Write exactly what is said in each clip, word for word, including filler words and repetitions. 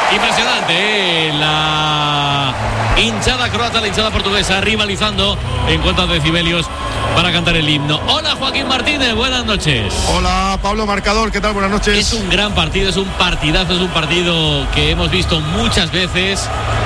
Impresionante, ¿eh? La hinchada croata, la hinchada portuguesa, rivalizando en cuanto a decibelios para cantar el himno. Hola, Joaquín Martínez, buenas noches. Hola, Pablo Marcador, ¿qué tal? Buenas noches. Es un gran partido, es un partidazo, es un partido que hemos visto muchas veces.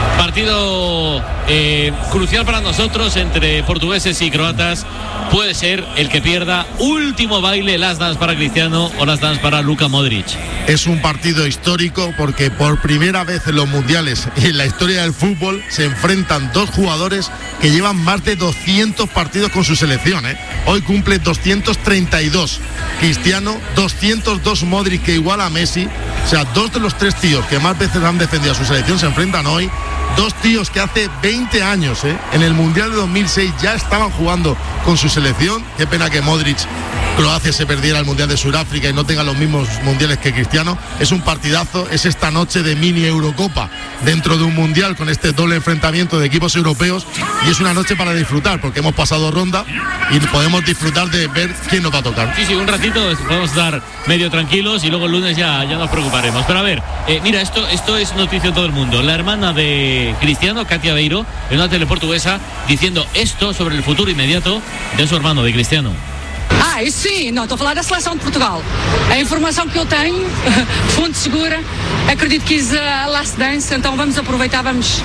Partido eh, crucial para nosotros entre portugueses y croatas. Puede ser el que pierda. Último baile, last dance para Cristiano o last dance para Luka Modric. Es un partido histórico porque por primera vez en los mundiales y en la historia del fútbol se enfrentan dos jugadores que llevan más de doscientos partidos con su selección, ¿eh? Hoy cumple doscientos treinta y dos Cristiano, doscientos dos Modric, que iguala a Messi. O sea, dos de los tres tíos que más veces han defendido a su selección se enfrentan hoy. Dos tíos que hace veinte años, ¿eh? en el Mundial de dos mil seis ya estaban jugando con su selección. Qué pena que Modric, Croacia, se perdiera el Mundial de Sudáfrica y no tenga los mismos mundiales que Cristiano. Es un partidazo, es esta noche de mini Eurocopa dentro de un Mundial con este doble enfrentamiento de equipos europeos, y es una noche para disfrutar porque hemos pasado ronda y podemos disfrutar de ver quién nos va a tocar. Sí, sí, un ratito podemos estar medio tranquilos y luego el lunes ya, ya nos preocuparemos. Pero a ver, eh, mira, esto, esto es noticia en todo el mundo. La hermana de Cristiano, Katia Beiro, en una tele portuguesa, diciendo esto sobre el futuro inmediato de su hermano, de Cristiano. Ah, isso sim, não, estou a falar da seleção de Portugal. A informação que eu tenho, fonte segura, acredito que quis a Last Dance, então vamos aproveitar, vamos...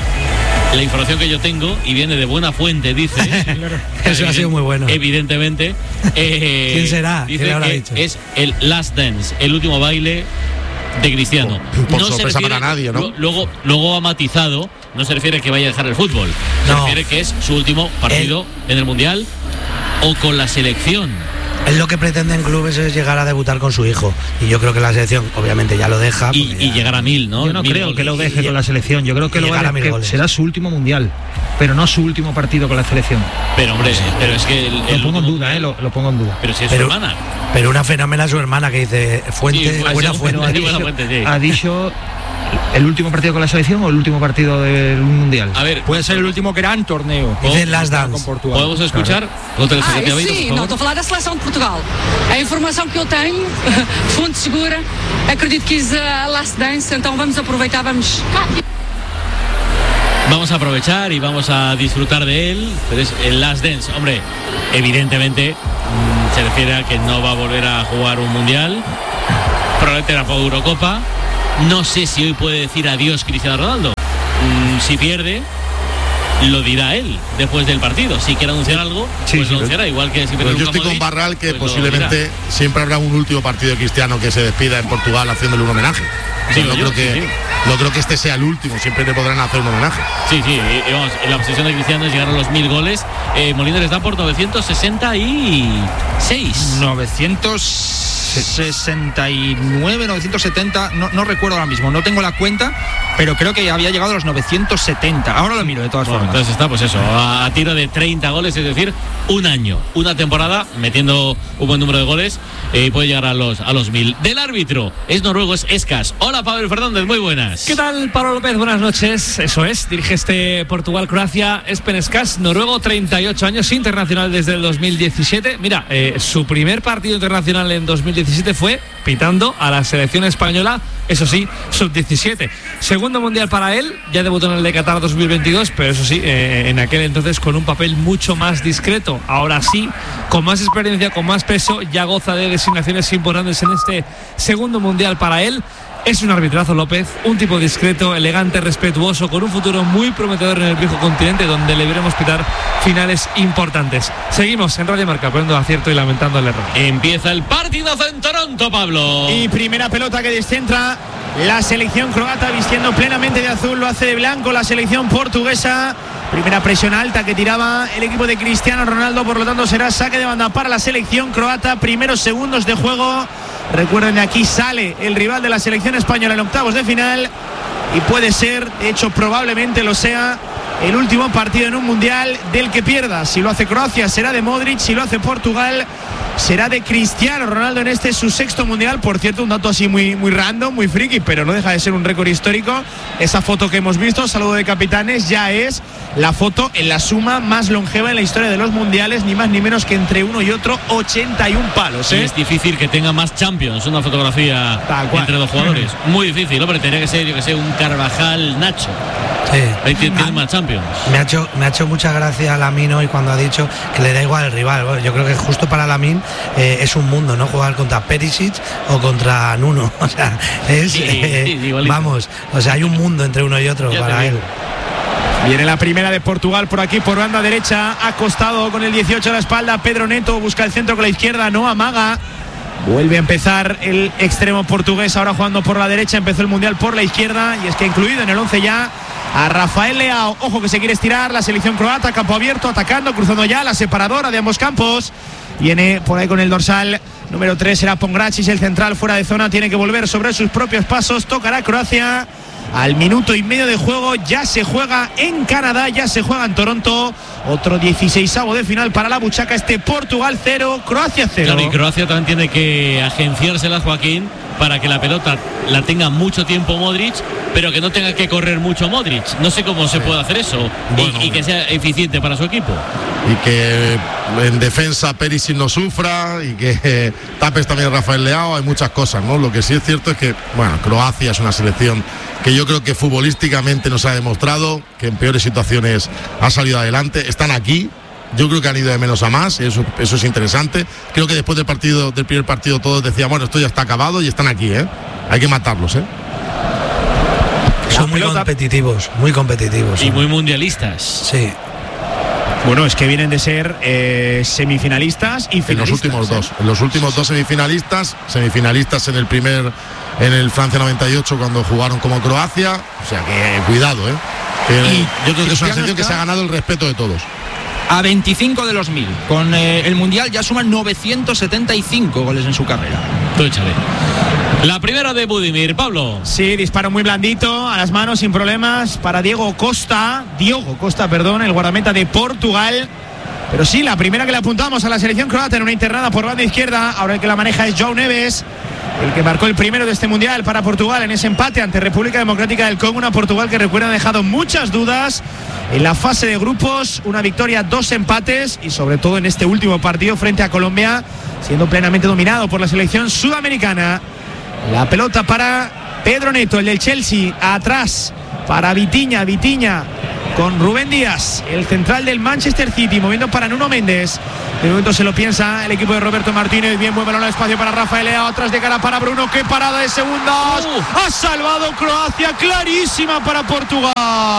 La información que yo tengo, y viene de buena fuente, dice. Eso ha sido muy bueno. Evidentemente. Eh, ¿Quién será? Dice ¿Quién le habrá que dicho? es el Last Dance, el último baile de Cristiano. Por, por no sorpresa se refiere, para nadie, ¿no? Luego, luego ha matizado, no se refiere a que vaya a dejar el fútbol. Se No. refiere que es su último partido El... en el Mundial o con la selección. Él lo que pretende en clubes es llegar a debutar con su hijo. Y yo creo que la selección obviamente ya lo deja. Y, ya... y llegar a mil, ¿no? Yo no mil creo goles. que lo deje Y- con la selección. Yo creo que, y lo va llegar a a mil que goles. será su último mundial, pero no su último partido con la selección. Pero hombre, pero es que el, Lo el pongo en último- duda, ¿eh? Lo, lo pongo en duda. Pero si es Pero- su hermana. Pero una fenómena su hermana que dice fuente, Sí, pues, buena sí, fuente. pero ha Ha buena dicho, fuente, sí. ha dicho el último partido con la selección o el último partido del mundial. A ver, Puede ser el último gran torneo. Dice Last Dance. Con Portugal. ¿podemos escuchar? Otra vez, Ah, Katia isso Beiro, sim, por não, favor. estou a falar da seleção de Portugal. A informação que eu tenho, fonte segura, acredito que quis a Last Dance, então vamos aproveitar, vamos... Vamos a aprovechar y vamos a disfrutar de él, pero es el Last Dance. Hombre, evidentemente mmm, se refiere a que no va a volver a jugar un mundial, probablemente la Eurocopa. No sé si hoy puede decir adiós Cristiano Ronaldo. Mm, si pierde, lo dirá él después del partido. Si quiere anunciar algo, Sí, pues sí. lo anunciará, igual que si pierde Pero yo Luka estoy con Modric, Barral que pues lo posiblemente dirá. siempre habrá un último partido de Cristiano que se despida en Portugal haciéndole un homenaje. O sea, Digo no, yo, creo que, sí, sí. no creo que este sea el último, siempre le podrán hacer un homenaje. Sí, sí, y, y vamos, la obsesión de Cristiano es llegar a los mil goles. Eh, Molina les da por novecientos sesenta y seis. novecientos sesenta y nueve, novecientos setenta, no, no recuerdo ahora mismo, no tengo la cuenta, pero creo que había llegado a los novecientos setenta. Ahora lo miro de todas Bueno, formas. entonces está pues eso, a, a tiro de treinta goles, es decir, un año, una temporada, metiendo un buen número de goles, y eh, puede llegar a los a los mil. Del árbitro, es noruego, es Escas. Hola, Pablo Fernández, muy buenas. ¿Qué tal, Pablo López? Buenas noches. Eso es, dirige este Portugal-Croacia, Espen Escas, noruego, treinta y ocho años, internacional desde el dos mil diecisiete. Mira, eh, su primer partido internacional en dos mil diecisiete fue pitando a la selección española, eso sí, sub diecisiete. Segundo mundial para él, ya debutó en el de Qatar dos mil veintidós, pero eso sí, eh, en aquel entonces con un papel mucho más discreto. Ahora sí, con más experiencia, con más peso, ya goza de designaciones importantes en este segundo mundial para él. Es un arbitrazo, López, un tipo discreto, elegante, respetuoso, con un futuro muy prometedor en el viejo continente, donde le veremos pitar finales importantes. Seguimos en Radio Marca, poniendo acierto y lamentando el error. Empieza el partidazo en Toronto, Pablo. Y primera pelota que descentra la selección croata, vistiendo plenamente de azul, lo hace de blanco la selección portuguesa. Primera presión alta que tiraba el equipo de Cristiano Ronaldo, por lo tanto será saque de banda para la selección croata. Primeros segundos de juego. Recuerden, de aquí sale el rival de la selección española en octavos de final y puede ser, de hecho probablemente lo sea, el último partido en un mundial del que pierda. Si lo hace Croacia será de Modric, si lo hace Portugal será de Cristiano Ronaldo en este su sexto mundial. Por cierto, un dato así muy, muy random, muy friki, pero no deja de ser un récord histórico. Esa foto que hemos visto, saludo de capitanes, ya es la foto en la suma más longeva en la historia de los mundiales, ni más ni menos que entre uno y otro ochenta y un palos, ¿eh? Es difícil que tenga más Champions una fotografía entre dos jugadores. Muy difícil, hombre, tendría que ser, yo que sé, un Carvajal Nacho. Sí. Ahí tiene más Champions. Me ha hecho, me ha hecho mucha gracia Lamine hoy cuando ha dicho que le da igual el rival. Bueno, yo creo que justo para Lamine eh, es un mundo, ¿no? Jugar contra Perisic o contra Nuno. O sea, es Sí, eh, sí, vamos, o sea, hay un mundo entre uno y otro Ya para él. Viene la primera de Portugal por aquí, por banda derecha, acostado con el dieciocho a la espalda. Pedro Neto busca el centro con la izquierda, no amaga. Vuelve a empezar el extremo portugués, ahora jugando por la derecha. Empezó el mundial por la izquierda y es que ha incluido en el once ya a Rafael Leao. Ojo que se quiere estirar la selección croata, campo abierto, atacando, cruzando ya la separadora de ambos campos. Viene por ahí con el dorsal número tres, será Pongracic, el central fuera de zona, tiene que volver sobre sus propios pasos. Tocará Croacia. Al minuto y medio de juego ya se juega en Canadá, ya se juega en Toronto. Otro dieciseisavo de final para la buchaca. Este Portugal cero, Croacia cero. Claro, y Croacia también tiene que agenciársela, Joaquín, para que la pelota la tenga mucho tiempo Modric, pero que no tenga que correr mucho Modric. No sé cómo se sí. puede hacer eso. Bueno, y, y que sea eficiente para su equipo. Y que en defensa Perisic no sufra y que eh, tapes también Rafael Leao. Hay muchas cosas, ¿no? Lo que sí es cierto es que, bueno, Croacia es una selección que yo creo que futbolísticamente nos ha demostrado que en peores situaciones ha salido adelante. Están aquí. Yo creo que han ido de menos a más, eso, eso es interesante. Creo que después del partido, del primer partido, todos decían, bueno, esto ya está acabado y están aquí, ¿eh? Hay que matarlos, ¿eh? Son muy competitivos, muy competitivos. Y ¿eh? muy mundialistas. Sí. Bueno, es que vienen de ser eh, semifinalistas y finalistas. En los últimos ¿eh? dos, en los últimos dos semifinalistas, semifinalistas en el primer, en el Francia noventa y ocho cuando jugaron como Croacia. O sea que cuidado, ¿eh? Que, yo creo que es una selección que se ha ganado el respeto de todos. A veinticinco de los mil. Con eh, el Mundial ya suman novecientos setenta y cinco goles en su carrera. Tú échale. La primera de Budimir, Pablo. Sí, disparo muy blandito, a las manos sin problemas para Diego Costa. Diogo Costa, perdón, el guardameta de Portugal. Pero sí, la primera que le apuntamos a la selección croata en una internada por banda izquierda. Ahora el que la maneja es João Neves, el que marcó el primero de este mundial para Portugal en ese empate ante República Democrática del Congo. Una Portugal que, recuerda, ha dejado muchas dudas en la fase de grupos. Una victoria, dos empates y sobre todo en este último partido frente a Colombia, siendo plenamente dominado por la selección sudamericana. La pelota para Pedro Neto, el del Chelsea, atrás para Vitinha, Vitinha con Rubén Díaz, el central del Manchester City, moviendo para Nuno Méndez. De momento se lo piensa el equipo de Roberto Martínez. Bien, buen balón al espacio para Rafael Leao, atrás de cara para Bruno. ¡Qué parada de segundos! Uh. Ha salvado Croacia, clarísima para Portugal.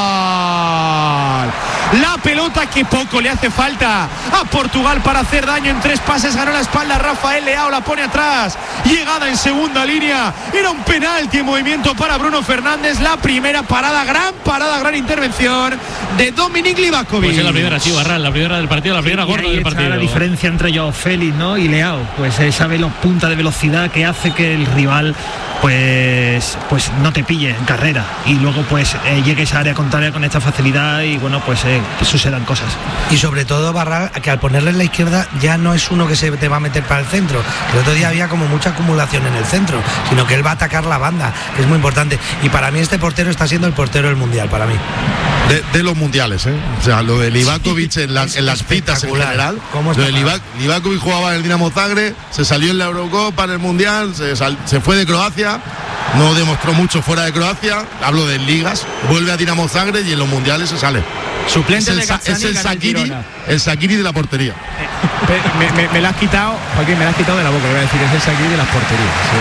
La pelota que poco le hace falta a Portugal para hacer daño en tres pases. Ganó la espalda Rafael Leao, la pone atrás. Llegada en segunda línea. Era un penalti en movimiento para Bruno Fernández. La primera parada, gran parada, gran intervención de Dominik Livakovic. Pues es la primera, sí, Barral, la primera del partido, la primera gorda del partido. La diferencia entre Joao Félix, ¿no? y Leao, pues esa velo, punta de velocidad que hace que el rival pues pues no te pille en carrera y luego pues eh, llegue a esa área contraria con esta facilidad y bueno, pues eh, sucedan cosas. Y sobre todo Barral, que al ponerle en la izquierda ya no es uno que se te va a meter para el centro, que el otro día había como mucha acumulación en el centro, sino que él va a atacar la banda, que es muy importante. Y para mí este portero está siendo el portero del mundial, para mí. De, de los mundiales, ¿eh? O sea, lo de Livakovic en, la, en las citas en general. Lo de Livakovic, Livakovic jugaba en el Dinamo Zagreb, se salió en la Eurocopa, en el Mundial, se, sal, se fue de Croacia, no demostró mucho fuera de Croacia, hablo de ligas, vuelve a Dinamo Zagreb y en los mundiales se sale. Suplente es el, de Gazzaniga, es el Sakiri, el Sakiri de la portería. Eh, me, me, me la has quitado, Joaquín, me la has quitado de la boca, le voy a decir, es el Sakiri de las porterías. Sí,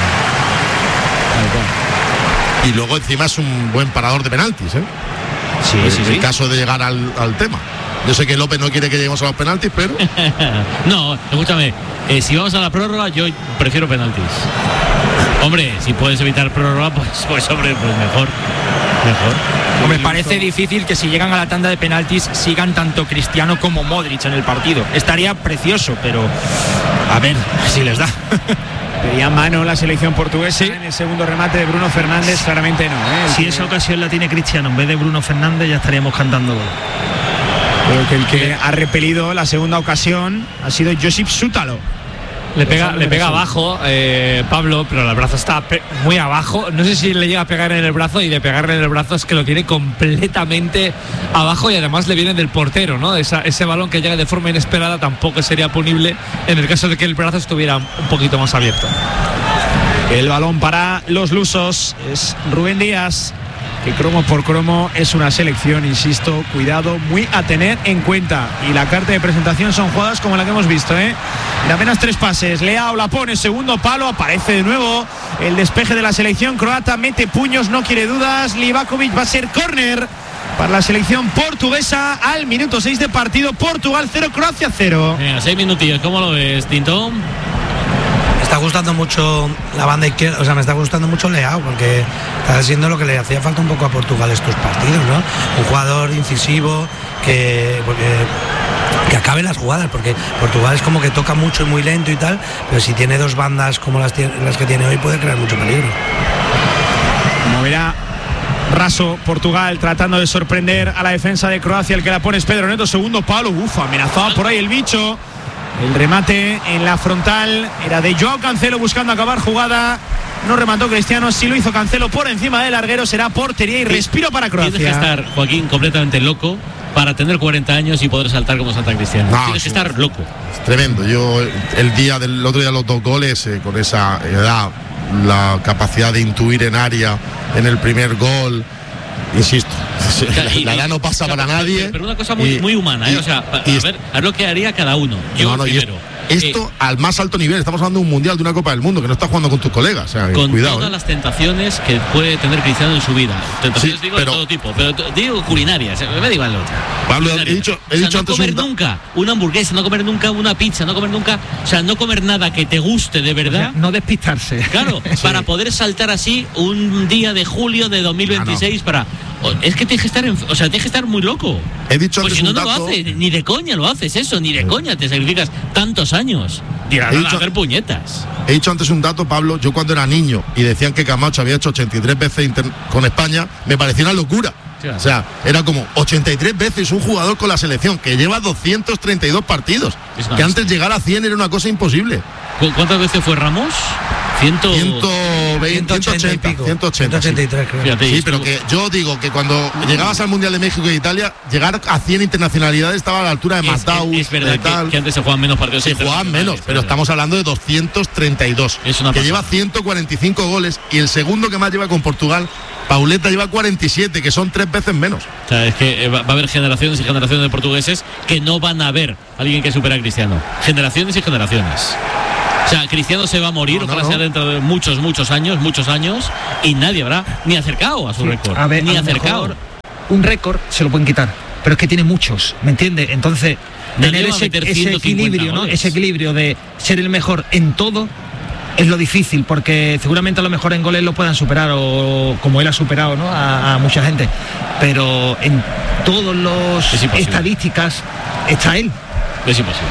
sí. Y luego encima es un buen parador de penaltis, ¿eh? Sí, en sí, el sí. caso de llegar al, al tema. Yo sé que López no quiere que lleguemos a los penaltis, pero... No, escúchame, eh, si vamos a la prórroga, yo prefiero penaltis. Hombre, si puedes evitar prórroga, pues, pues hombre, pues mejor. Mejor. Me parece difícil que si llegan a la tanda de penaltis sigan tanto Cristiano como Modric en el partido. Estaría precioso, pero a ver si les da. Pedía mano la selección portuguesa en el segundo remate de Bruno Fernández, claramente no. ¿eh? Si que... esa ocasión la tiene Cristiano en vez de Bruno Fernández, ya estaríamos cantando gol. Creo que el que ha repelido la segunda ocasión ha sido Josip Sútalo. Le pega, le pega abajo eh, Pablo, pero el brazo está muy abajo. No sé si le llega a pegar en el brazo, y de pegarle en el brazo es que lo tiene completamente abajo, y además le viene del portero, ¿no? Esa, ese balón que llega de forma inesperada tampoco sería punible en el caso de que el brazo estuviera un poquito más abierto. El balón para los lusos es Rubén Díaz, que cromo por cromo es una selección, insisto, cuidado, muy a tener en cuenta. Y la carta de presentación son jugadas como la que hemos visto, ¿eh? De apenas tres pases, Leao la pone, segundo palo, aparece de nuevo el despeje de la selección croata, mete puños, no quiere dudas, Livakovic, va a ser córner para la selección portuguesa al minuto seis de partido. Portugal cero, Croacia cero. Venga, seis minutillos, ¿cómo lo ves, Tintón? Me está gustando mucho la banda izquierda, o sea, me está gustando mucho Leao, porque está siendo lo que le hacía falta un poco a Portugal estos partidos, ¿no? Un jugador incisivo que, porque, que acabe las jugadas, porque Portugal es como que toca mucho y muy lento y tal, pero si tiene dos bandas como las, las que tiene hoy, puede crear mucho peligro. Como verá raso Portugal, tratando de sorprender a la defensa de Croacia, el que la pone es Pedro Neto, segundo palo, ufa, amenazaba por ahí el bicho. El remate en la frontal era de Joao Cancelo, buscando acabar jugada. No remató Cristiano, sí lo hizo Cancelo por encima del larguero. Será portería y respiro para Croacia. Tienes que estar, Joaquín, completamente loco para tener cuarenta años y poder saltar como salta Cristiano. No, Tienes sí, que estar loco. Es tremendo. Yo el día del otro día los dos goles, eh, con esa edad, la capacidad de intuir en área en el primer gol. Insisto, y, la edad no pasa claro, para nadie. Pero una cosa muy, y, muy humana, ¿eh? Y, o sea, a, y, a ver, a ver lo que haría cada uno. Yo no, no, primero. Esto eh, al más alto nivel, estamos hablando de un mundial, de una Copa del Mundo, que no estás jugando con tus colegas. O sea, con cuidado, todas eh. las tentaciones que puede tener Cristiano en su vida. Tentaciones, sí, digo, pero, de todo tipo, pero digo culinarias, me da igual. Pablo, he dicho, he o sea, dicho no antes comer un... nunca una hamburguesa, no comer nunca una pizza, no comer nunca, o sea, no comer nada que te guste de verdad. O sea, no despistarse. Claro, sí. Para poder saltar así un día de julio de dos mil veintiséis, ah, no. para... Es que tienes que estar, en, o sea, tienes que estar muy loco. He dicho pues antes si no, un no dato... lo haces, ni de coña lo haces eso, ni de sí. coña te sacrificas tantos años. Dirá, he a dicho, hacer puñetas. He dicho antes un dato, Pablo. Yo cuando era niño y decían que Camacho había hecho ochenta y tres veces inter- con España, me parecía una locura. Sí, o sea, era como ochenta y tres veces un jugador con la selección que lleva doscientos treinta y dos partidos. Que antes llegar a cien era una cosa imposible. ¿Cuántas veces fue Ramos? ciento veinte, ciento ochenta, ciento ochenta, ciento ochenta y tres, creo. Fíjate, sí, pero que yo digo que cuando llegabas al Mundial de México e Italia, llegar a cien internacionalidades estaba a la altura de Matau. Es, es verdad que, que antes se jugaban menos partidos. Se jugaban menos, pero estamos hablando de doscientos treinta y dos. Es una que pasada. Lleva ciento cuarenta y cinco goles y el segundo que más lleva con Portugal, Pauleta, lleva cuarenta y siete, que son tres veces menos. O sea, es que va a haber generaciones y generaciones de portugueses que no van a ver a alguien que supera a Cristiano. Generaciones y generaciones. O sea, Cristiano se va a morir, no, no, ojalá no. sea dentro de muchos, muchos años, muchos años, y nadie habrá ni acercado a su récord. A ver, ni a acercado. Un récord se lo pueden quitar, pero es que tiene muchos, ¿me entiendes? Entonces, tener ese, ese equilibrio, ¿no? Ese equilibrio de ser el mejor en todo es lo difícil, porque seguramente a lo mejor en goles lo puedan superar, o como él ha superado, ¿no? a, a mucha gente, pero en todas las estadísticas está él. Es imposible.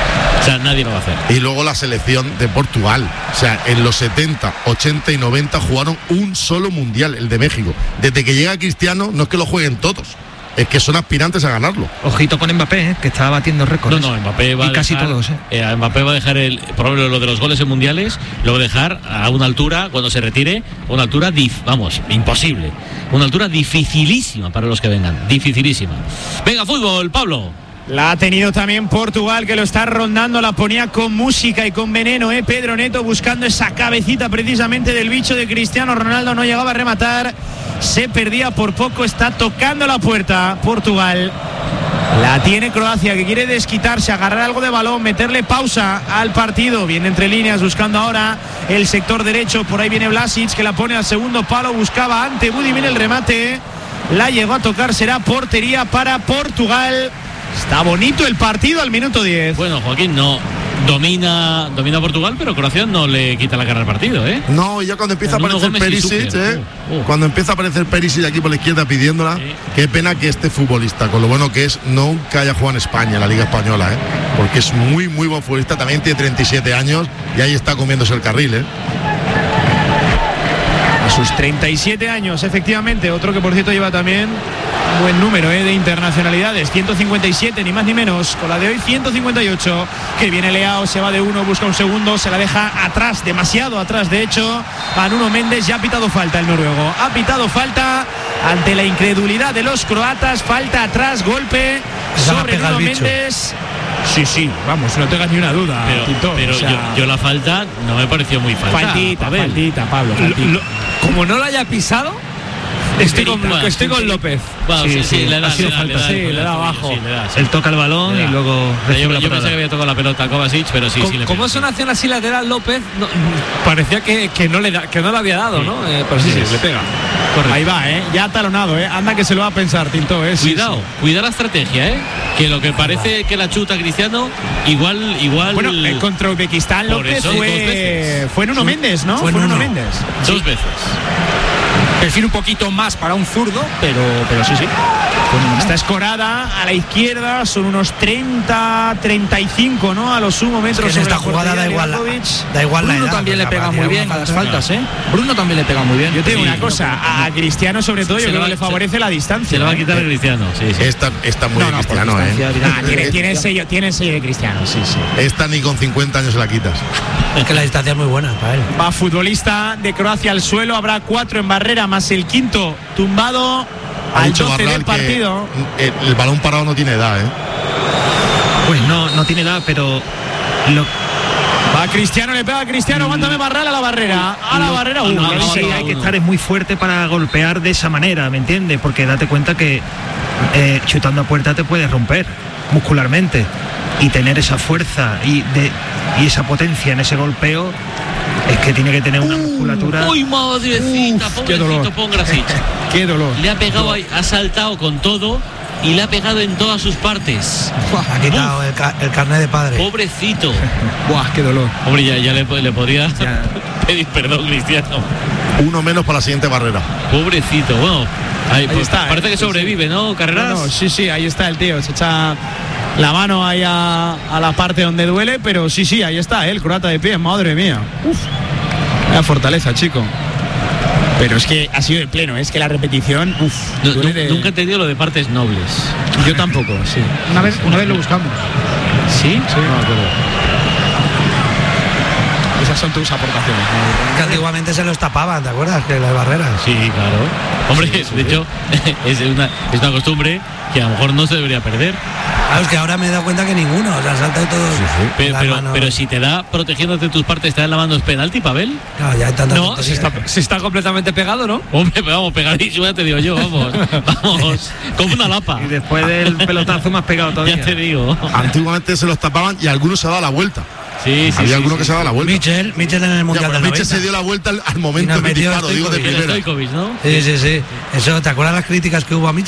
O sea, nadie lo va a hacer. Y luego la selección de Portugal. O sea, en los setenta, ochenta y noventa jugaron un solo mundial, el de México. Desde que llega Cristiano, no es que lo jueguen todos, es que son aspirantes a ganarlo. Ojito con Mbappé, ¿eh? Que está batiendo récords. No, no, Mbappé va y a casi dejar, todos, ¿eh? eh, Mbappé va a dejar el problema, lo de los goles en mundiales, lo va a dejar a una altura, cuando se retire, una altura, dif, vamos, imposible. Una altura dificilísima para los que vengan. Dificilísima. Venga, fútbol, Pablo. La ha tenido también Portugal, que lo está rondando, la ponía con música y con veneno, ¿eh? Pedro Neto buscando esa cabecita precisamente del bicho de Cristiano Ronaldo, no llegaba a rematar, se perdía por poco, está tocando la puerta Portugal. La tiene Croacia, que quiere desquitarse, agarrar algo de balón, meterle pausa al partido. Viene entre líneas buscando ahora el sector derecho, por ahí viene Vlasic, que la pone al segundo palo, buscaba ante Budi, viene el remate, la llegó a tocar, será portería para Portugal. Está bonito el partido al minuto diez. Bueno, Joaquín, no, domina domina Portugal, pero Croacia no le quita la cara al partido, ¿eh? No, y ya cuando empieza a Nuno aparecer Gómez y Perisic, Zucker. ¿eh? Uh, uh. Cuando empieza a aparecer Perisic aquí por la izquierda pidiéndola, Sí. qué pena que este futbolista, con lo bueno que es, nunca haya jugado en España, en la Liga Española, ¿eh? Porque es muy, muy buen futbolista, también tiene treinta y siete años y ahí está comiéndose el carril, ¿eh? A sus treinta y siete años, efectivamente, otro que por cierto lleva también un buen número eh, de internacionalidades, ciento cincuenta y siete, ni más ni menos, con la de hoy ciento cincuenta y ocho, que viene Leao, se va de uno, busca un segundo, se la deja atrás, demasiado atrás, de hecho, a Nuno Méndez, ya ha pitado falta el noruego, ha pitado falta ante la incredulidad de los croatas, falta atrás, golpe Esa la sobre pega Nuno el bicho. Méndez. Sí, sí, vamos, no tengas ni una duda, Pero, Tito, pero o sea, yo, yo la falta no me pareció muy falta. faltita, Pavel. faltita, Pablo, faltita. Lo- lo- como no lo haya pisado, estoy con, Bueno, estoy con sí, López. Bueno, Sí, sí, sí, sí, le da, ha sido le da, falta, le da, sí, le da, le da el abajo. tobillo, sí, le da, sí. Él toca el balón Le da. y luego Yo, recibe yo la pensé patada. que había tocado la pelota a Kovacic, pero sí, Co- sí le como pega, es una sí. acción así lateral, López no- parecía que, que no le da, que no le había dado, Sí. ¿no? Eh, pero sí, sí, Sí. le pega. Ahí va, ¿eh? Ya talonado, ¿eh? Anda que se lo va a pensar, Tinto, ¿eh? Sí, Cuidado, sí. cuidado la estrategia, ¿eh? Que lo que parece que la chuta Cristiano, igual, igual. Bueno, eh, contra Uzbekistán Por López eso, dos fue, veces. fue Nuno Méndez, ¿no? Fue Nuno Nuno. Méndez. dos veces. Perfil un poquito más para un zurdo, pero, pero sí, sí. Está escorada a la izquierda, son unos treinta, treinta y cinco, ¿no? A los sumo Es metros que en sobre esta la jugada portería da de igual, la, Ibrahimovic. da igual la Bruno edad. también le porque pega para muy tirar bien una a las falta- faltas, ¿eh? Bruno también le pega muy bien. Yo te digo Sí, una cosa, a, a Cristiano sobre todo yo Se creo le que va- le favorece la distancia. Se le va a ¿eh? quitar a Cristiano, sí, sí. Esta está muy No, de no, por Cristiano, distancia, ¿eh? Ah, tiene, evidentemente. tiene, sello, tiene sello de Cristiano, sí, sí. Esta ni con cincuenta años se la quitas. Es que la distancia es muy buena para él. Va futbolista de Croacia al suelo, habrá cuatro en barrera más el quinto tumbado Ha al dicho doce Barral del que partido. el, el balón parado no tiene edad, ¿eh? Pues no, no tiene edad, pero lo, Va Cristiano, le pega a Cristiano, aguántame Barral a la barrera. A la lo- barrera, lo uno. que no, sí no, hay no, que no. estar es muy fuerte para golpear de esa manera, ¿me entiendes? Porque date cuenta que eh, chutando a puerta te puedes romper muscularmente y tener esa fuerza y, de, y esa potencia en ese golpeo es que tiene que tener una musculatura. Uy, madrecita, Uf, qué dolor. pobrecito Pongrasic. Qué dolor. Le ha pegado, ahí, ha saltado con todo y le ha pegado en todas sus partes. Ha quitado el, ca- el carnet de padre. Pobrecito. Buah, qué dolor. Hombre, ya, ya le, le podría pedir perdón, Cristiano. Uno menos para la siguiente barrera. Pobrecito. Bueno, ahí, pues, está, parece eh, que sí, sobrevive, ¿no? Carreras. No, no, sí, sí, ahí está el tío. Se echa la mano ahí a, a la parte donde duele, pero sí, sí, ahí está, ¿eh? El croata de pie, madre mía. Uf. La fortaleza, chico. Pero es que ha sido de pleno, ¿eh? Es que la repetición, uf, No, duele nu- de- Nunca he entendido lo de partes nobles. Yo tampoco, sí. Una vez, una vez lo buscamos. ¿Sí? Sí. No me acuerdo. Esas son tus aportaciones. Que antiguamente se los tapaban, ¿te acuerdas? Que las barreras. Sí, claro. Hombre, de hecho, es una, es una costumbre que a lo mejor no se debería perder. Claro, es que ahora me he dado cuenta que ninguno. O sea, han saltado todos. Pero, las pero, manos. pero si te da protegiéndote tus partes, te da en la mano es penalti, Pavel. Claro, ya hay tantas No, tonterías. si está, si está completamente pegado, ¿no? Hombre, pero vamos, pegadísimo, ya te digo yo, vamos. Vamos, como una lapa. Y después del pelotazo más pegado todavía. Ya te digo. Antiguamente se los tapaban y algunos se daban la vuelta. Sí, sí. Había sí, alguno sí. que se daba la vuelta. Michel, Michel en el Ya, Mundial pero del Mitchell noventa. se dio la vuelta al, al Y momento nos del metió disparo, digo, de Stoichkov. El primera. Stoichkov, ¿no? Sí, sí, sí. Eso, ¿te acuerdas las críticas que hubo a Michel?